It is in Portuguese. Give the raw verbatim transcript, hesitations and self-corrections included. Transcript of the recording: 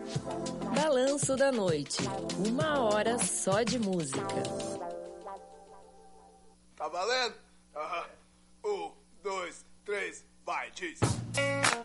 Balanço da Noite. Uma hora só de música. Tá valendo?